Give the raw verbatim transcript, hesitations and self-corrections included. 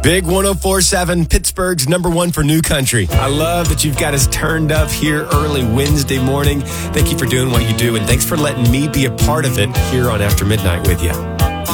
Big one oh four point seven, Pittsburgh's number one for new country. I love that you've got us turned up here early Wednesday morning. Thank you for doing what you do, and thanks for letting me be a part of it here on After Midnight with you.